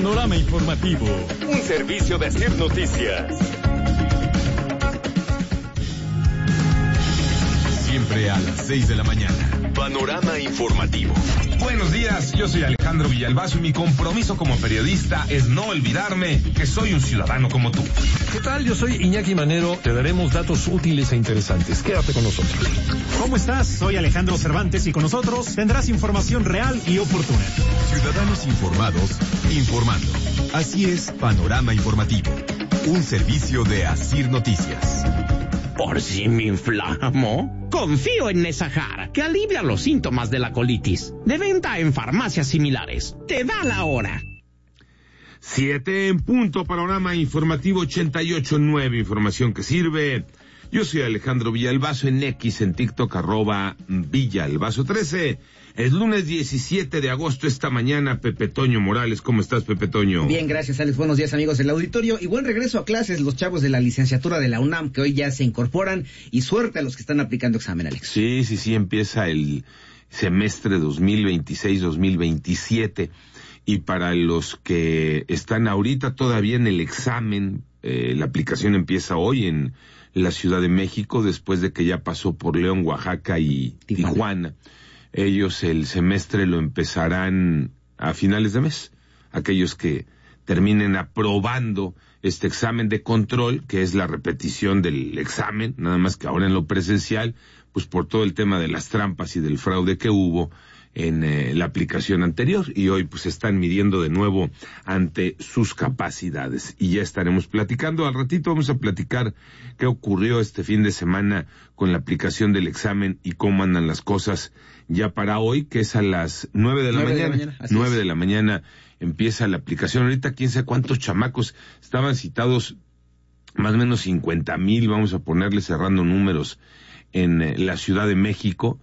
Panorama Informativo. Un servicio de Asir Noticias. Siempre a las 6 de la mañana. Panorama Informativo. Buenos días, yo soy Alejandro Villalbazo y mi compromiso como periodista es no olvidarme que soy un ciudadano como tú. ¿Qué tal? Yo soy Iñaki Manero. Te daremos datos útiles e interesantes. Quédate con nosotros. ¿Cómo estás? Soy Alejandro Cervantes y con nosotros tendrás información real y oportuna. Ciudadanos informados, informando. Así es Panorama Informativo. Un servicio de Asir Noticias. Por si me inflamo, confío en Nesahar, que alivia los síntomas de la colitis. De venta en farmacias similares. Te da la hora. 7 en punto, Panorama Informativo 88.9, información que sirve. Yo soy Alejandro Villalbazo en X, en TikTok, @Villalbazo13. Es lunes 17 de agosto, esta mañana, Pepe Toño Morales. ¿Cómo estás, Pepe Toño? Bien, gracias, Alex. Buenos días, amigos del auditorio. Y buen regreso a clases los chavos de la licenciatura de la UNAM, que hoy ya se incorporan. Y suerte a los que están aplicando examen, Alex. Sí, empieza el semestre 2026-2027. Y para los que están ahorita todavía en el examen, la aplicación empieza hoy en la Ciudad de México, después de que ya pasó por León, Oaxaca y Tijuana. Ellos el semestre lo empezarán a finales de mes. Aquellos que terminen aprobando este examen de control, que es la repetición del examen, nada más que ahora en lo presencial, pues por todo el tema de las trampas y del fraude que hubo en la aplicación anterior, y hoy pues están midiendo de nuevo ante sus capacidades, y ya estaremos platicando. Al ratito vamos a platicar qué ocurrió este fin de semana con la aplicación del examen y cómo andan las cosas ya para hoy, que es a las 9 de la mañana. 9 de la mañana empieza la aplicación. Ahorita quién sabe cuántos chamacos estaban citados, más o menos 50,000, vamos a ponerle cerrando números, en la Ciudad de México.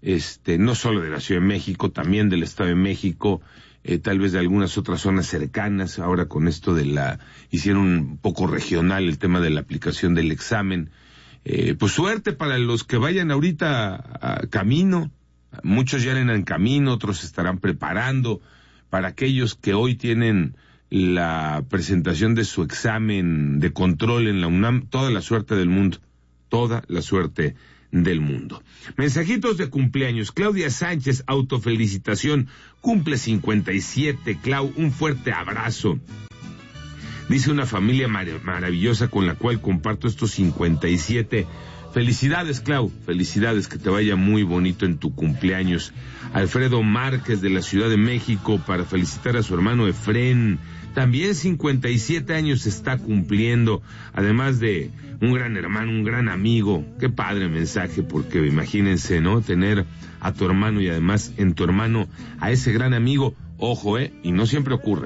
No solo de la Ciudad de México, también del Estado de México, tal vez de algunas otras zonas cercanas. Ahora con esto hicieron un poco regional el tema de la aplicación del examen. Pues suerte para los que vayan ahorita a camino. Muchos ya en camino, otros se estarán preparando. Para aquellos que hoy tienen la presentación de su examen de control en la UNAM, toda la suerte del mundo. Toda la suerte del mundo. Mensajitos de cumpleaños. Claudia Sánchez, autofelicitación, cumple 57. Clau, un fuerte abrazo. Dice una familia maravillosa con la cual comparto estos 57. Felicidades, Clau, felicidades, que te vaya muy bonito en tu cumpleaños. Alfredo Márquez de la Ciudad de México para felicitar a su hermano Efrén. También 57 años está cumpliendo, además de un gran hermano, un gran amigo. Qué padre mensaje, porque imagínense, ¿no? Tener a tu hermano y además en tu hermano a ese gran amigo. Ojo, y no siempre ocurre.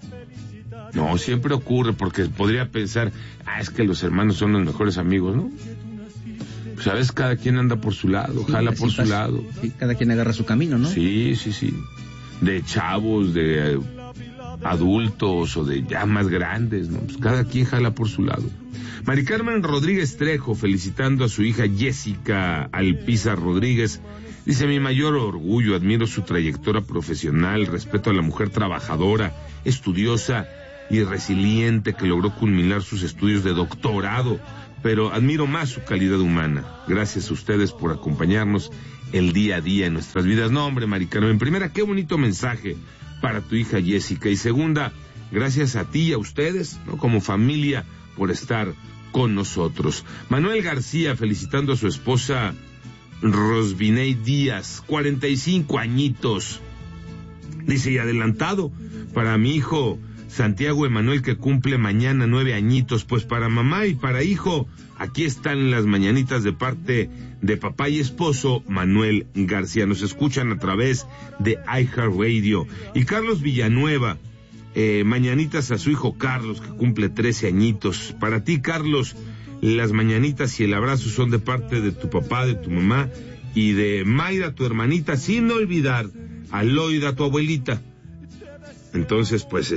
No siempre ocurre, porque podría pensar, es que los hermanos son los mejores amigos, ¿no? Pues a veces cada quien anda por su lado, sí, jala por su lado. Sí, cada quien agarra su camino, ¿no? Sí. De chavos, de adultos o de ya más grandes, ¿no? Pues cada quien jala por su lado. Mari Carmen Rodríguez Trejo, felicitando a su hija Jessica Alpiza Rodríguez. Dice: mi mayor orgullo, admiro su trayectoria profesional, respeto a la mujer trabajadora, estudiosa y resiliente que logró culminar sus estudios de doctorado, pero admiro más su calidad humana. Gracias a ustedes por acompañarnos el día a día en nuestras vidas. No, hombre, Mari Carmen, primera, qué bonito mensaje para tu hija Jessica, y segunda, gracias a ti y a ustedes, ¿no?, como familia, por estar con nosotros. Manuel García, felicitando a su esposa Rosviney Díaz, 45 añitos. Dice: y adelantado para mi hijo Santiago Emanuel, que cumple mañana 9 añitos. Pues para mamá y para hijo, aquí están las mañanitas de parte de papá y esposo Manuel García. Nos escuchan a través de iHeartRadio. Y Carlos Villanueva, mañanitas a su hijo Carlos, que cumple 13 añitos. Para ti, Carlos, las mañanitas y el abrazo son de parte de tu papá, de tu mamá y de Mayra, tu hermanita, sin olvidar a Loida, tu abuelita. Entonces, pues,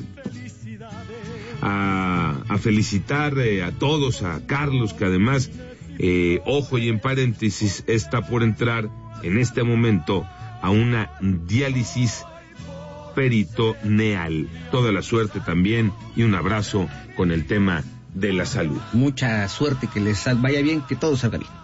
a felicitar a todos, a Carlos, que además, ojo, y en paréntesis, está por entrar en este momento a una diálisis peritoneal. Toda la suerte también y un abrazo con el tema de la salud. Mucha suerte, que les vaya bien, que todo salga bien.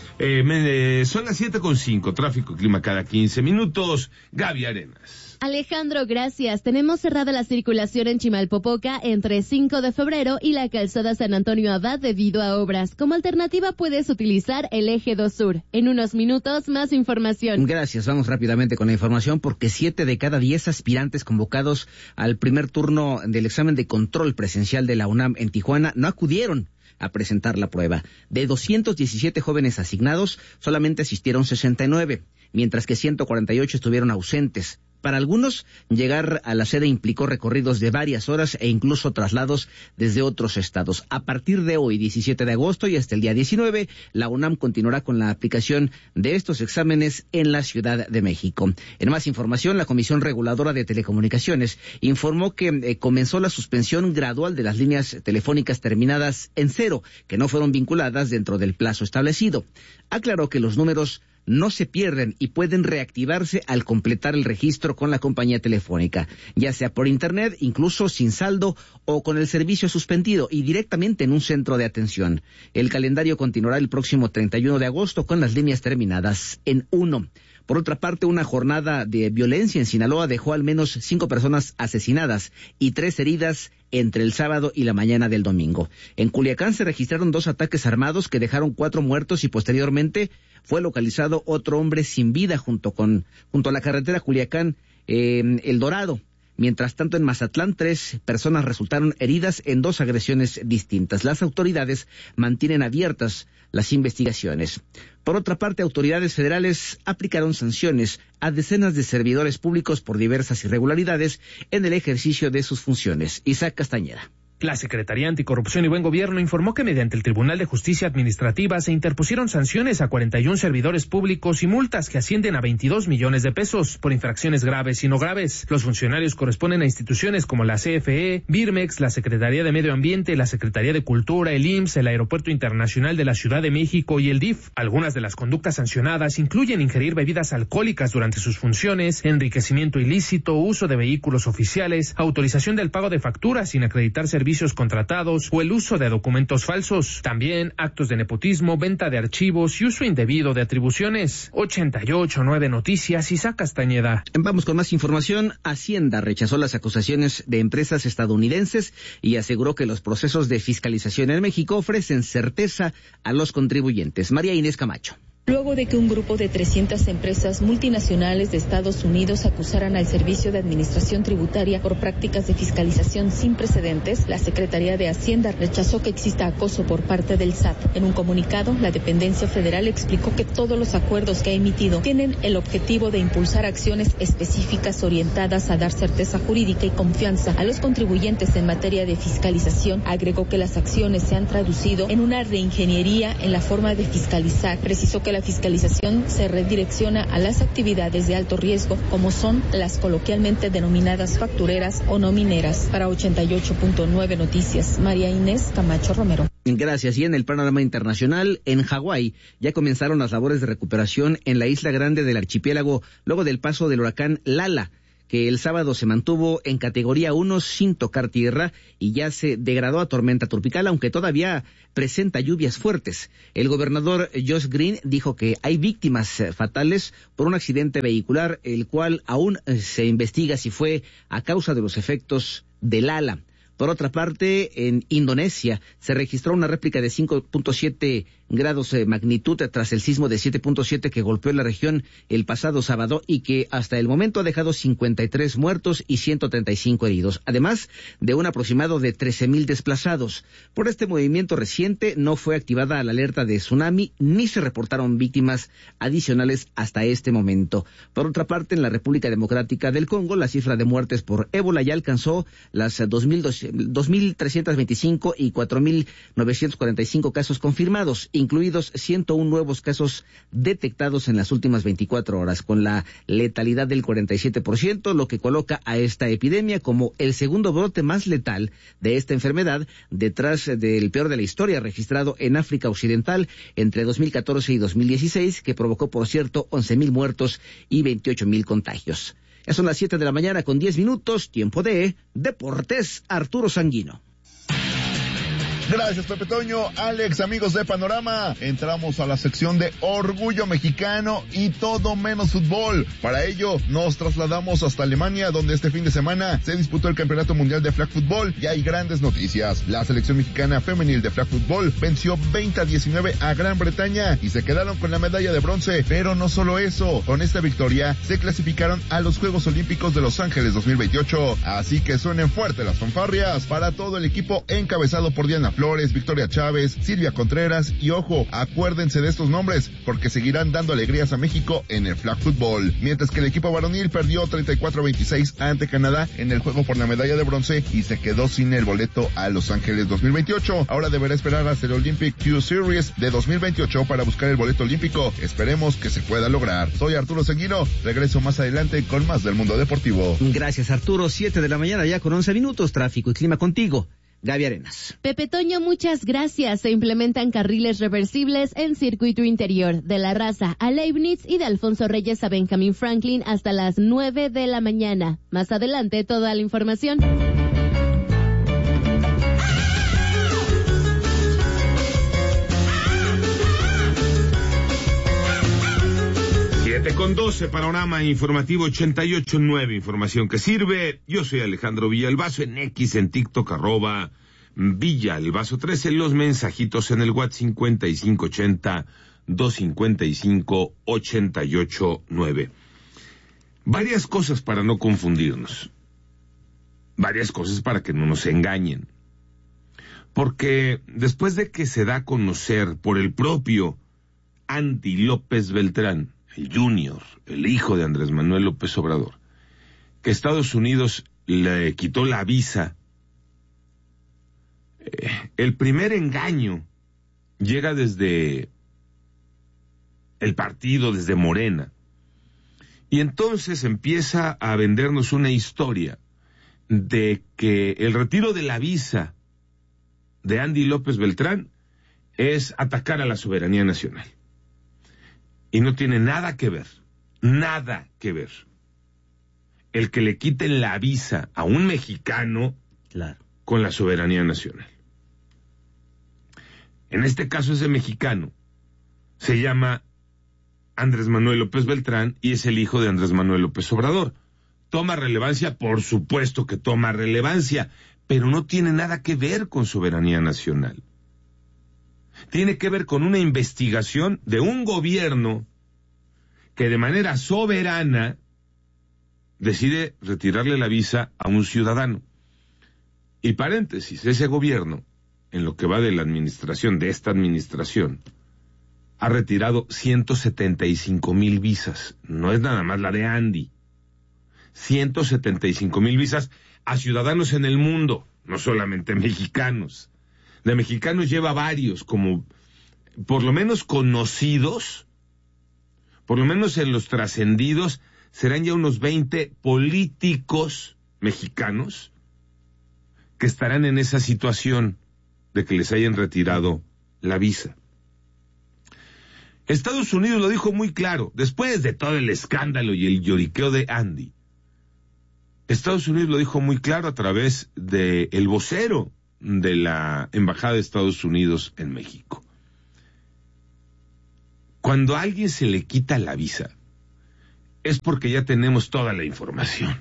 Son las 7:05, tráfico y clima cada 15 minutos. Gaby Arenas. Alejandro, gracias. Tenemos cerrada la circulación en Chimalpopoca entre 5 de febrero y la calzada San Antonio Abad debido a obras. Como alternativa puedes utilizar el eje 2 Sur. En unos minutos, más información. Gracias. Vamos rápidamente con la información porque 7 de cada 10 aspirantes convocados al primer turno del examen de control presencial de la UNAM en Tijuana no acudieron a presentar la prueba. De 217 jóvenes asignados, solamente asistieron 69, mientras que 148 estuvieron ausentes. Para algunos, llegar a la sede implicó recorridos de varias horas e incluso traslados desde otros estados. A partir de hoy, 17 de agosto y hasta el día 19, la UNAM continuará con la aplicación de estos exámenes en la Ciudad de México. En más información, la Comisión Reguladora de Telecomunicaciones informó que comenzó la suspensión gradual de las líneas telefónicas terminadas en 0, que no fueron vinculadas dentro del plazo establecido. Aclaró que los números no se pierden y pueden reactivarse al completar el registro con la compañía telefónica, ya sea por internet, incluso sin saldo o con el servicio suspendido y directamente en un centro de atención. El calendario continuará el próximo 31 de agosto con las líneas terminadas en 1. Por otra parte, una jornada de violencia en Sinaloa dejó al menos 5 personas asesinadas y 3 heridas entre el sábado y la mañana del domingo. En Culiacán se registraron 2 ataques armados que dejaron 4 muertos y posteriormente fue localizado otro hombre sin vida junto a la carretera Culiacán El Dorado. Mientras tanto, en Mazatlán, 3 personas resultaron heridas en 2 agresiones distintas. Las autoridades mantienen abiertas las investigaciones. Por otra parte, autoridades federales aplicaron sanciones a decenas de servidores públicos por diversas irregularidades en el ejercicio de sus funciones. Isaac Castañeda. La Secretaría Anticorrupción y Buen Gobierno informó que mediante el Tribunal de Justicia Administrativa se interpusieron sanciones a 41 servidores públicos y multas que ascienden a 22 millones de pesos por infracciones graves y no graves. Los funcionarios corresponden a instituciones como la CFE, Birmex, la Secretaría de Medio Ambiente, la Secretaría de Cultura, el IMSS, el Aeropuerto Internacional de la Ciudad de México y el DIF. Algunas de las conductas sancionadas incluyen ingerir bebidas alcohólicas durante sus funciones, enriquecimiento ilícito, uso de vehículos oficiales, autorización del pago de facturas sin acreditar servicios contratados o el uso de documentos falsos. También actos de nepotismo, venta de archivos y uso indebido de atribuciones. 88.9 Noticias, Isaac Castañeda. Vamos con más información. Hacienda rechazó las acusaciones de empresas estadounidenses y aseguró que los procesos de fiscalización en México ofrecen certeza a los contribuyentes. María Inés Camacho. Luego de que un grupo de 300 empresas multinacionales de Estados Unidos acusaran al Servicio de Administración Tributaria por prácticas de fiscalización sin precedentes, la Secretaría de Hacienda rechazó que exista acoso por parte del SAT. En un comunicado, la dependencia federal explicó que todos los acuerdos que ha emitido tienen el objetivo de impulsar acciones específicas orientadas a dar certeza jurídica y confianza a los contribuyentes en materia de fiscalización. Agregó que las acciones se han traducido en una reingeniería en la forma de fiscalizar. Precisó que la fiscalización se redirecciona a las actividades de alto riesgo, como son las coloquialmente denominadas factureras o no mineras. Para 88.9 Noticias, María Inés Camacho Romero. Gracias. Y en el panorama internacional, en Hawái ya comenzaron las labores de recuperación en la isla grande del archipiélago luego del paso del huracán Lala, que el sábado se mantuvo en categoría 1 sin tocar tierra y ya se degradó a tormenta tropical, aunque todavía presenta lluvias fuertes. El gobernador Josh Green dijo que hay víctimas fatales por un accidente vehicular, el cual aún se investiga si fue a causa de los efectos del Lala. Por otra parte, en Indonesia se registró una réplica de 5.7 grados de magnitud tras el sismo de 7.7 que golpeó la región el pasado sábado y que hasta el momento ha dejado 53 muertos y 135 heridos, además de un aproximado de 13,000 desplazados. Por este movimiento reciente no fue activada la alerta de tsunami ni se reportaron víctimas adicionales hasta este momento. Por otra parte, en la República Democrática del Congo, la cifra de muertes por ébola ya alcanzó las 2.325 y 4.945 casos confirmados, incluidos 101 nuevos casos detectados en las últimas 24 horas, con la letalidad del 47%, lo que coloca a esta epidemia como el segundo brote más letal de esta enfermedad, detrás del peor de la historia registrado en África Occidental entre 2014 y 2016, que provocó, por cierto, 11,000 muertos y 28,000 contagios. Ya son las 7 de la mañana con 10 minutos, tiempo de Deportes Arturo Sanguino. Gracias, Pepe Toño. Alex, amigos de Panorama, entramos a la sección de Orgullo Mexicano y todo menos fútbol. Para ello, nos trasladamos hasta Alemania, donde este fin de semana se disputó el Campeonato Mundial de Flag Football y hay grandes noticias. La selección mexicana femenil de Flag Football venció 20-19 a Gran Bretaña y se quedaron con la medalla de bronce. Pero no solo eso, con esta victoria se clasificaron a los Juegos Olímpicos de Los Ángeles 2028. Así que suenen fuerte las fanfarrias para todo el equipo encabezado por Diana Flores, Victoria Chávez, Silvia Contreras y ojo, acuérdense de estos nombres porque seguirán dando alegrías a México en el flag football. Mientras que el equipo varonil perdió 34-26 ante Canadá en el juego por la medalla de bronce y se quedó sin el boleto a Los Ángeles 2028. Ahora deberá esperar hasta el Olympic Q Series de 2028 para buscar el boleto olímpico. Esperemos que se pueda lograr. Soy Arturo Sanguino, regreso más adelante con más del mundo deportivo. Gracias, Arturo. 7 de la mañana ya con 11 minutos, tráfico y clima contigo. Gaby Arenas. Pepe Toño, muchas gracias. Se implementan carriles reversibles en circuito interior de La Raza a Leibniz y de Alfonso Reyes a Benjamin Franklin hasta las 9 de la mañana. Más adelante, toda la información. Con 12, Panorama Informativo 88.9, información que sirve. Yo soy Alejandro Villalbazo, en X, en TikTok, @Villalbazo 13, los mensajitos en el WhatsApp 5580-255-889. Varias cosas para no confundirnos. Varias cosas para que no nos engañen. Porque después de que se da a conocer por el propio Andy López Beltrán, el Junior, el hijo de Andrés Manuel López Obrador, que Estados Unidos le quitó la visa, el primer engaño llega desde el partido, desde Morena, y entonces empieza a vendernos una historia de que el retiro de la visa de Andy López Beltrán es atacar a la soberanía nacional. Y no tiene nada que ver el que le quiten la visa a un mexicano, claro, con la soberanía nacional. En este caso, ese mexicano se llama Andrés Manuel López Beltrán y es el hijo de Andrés Manuel López Obrador. ¿Toma relevancia? Por supuesto que toma relevancia, pero no tiene nada que ver con soberanía nacional. Tiene que ver con una investigación de un gobierno que de manera soberana decide retirarle la visa a un ciudadano. Y paréntesis, ese gobierno, en lo que va de la administración, de esta administración, ha retirado 175,000 visas. No es nada más la de Andy. 175,000 visas a ciudadanos en el mundo, no solamente mexicanos. De mexicanos lleva varios, como por lo menos conocidos, por lo menos en los trascendidos, serán ya unos 20 políticos mexicanos que estarán en esa situación de que les hayan retirado la visa. Estados Unidos lo dijo muy claro, después de todo el escándalo y el lloriqueo de Andy. Estados Unidos lo dijo muy claro a través de el vocero de la Embajada de Estados Unidos en México. Cuando a alguien se le quita la visa, es porque ya tenemos toda la información.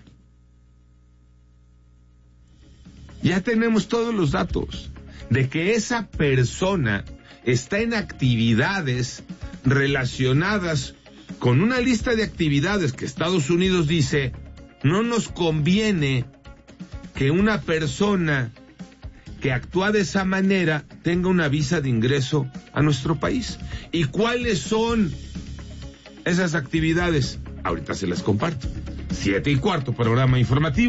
Ya tenemos todos los datos de que esa persona está en actividades relacionadas con una lista de actividades que Estados Unidos dice, no nos conviene que una persona que actúa de esa manera tenga una visa de ingreso a nuestro país. ¿Y cuáles son esas actividades? Ahorita se las comparto. 7:15, programa informativo.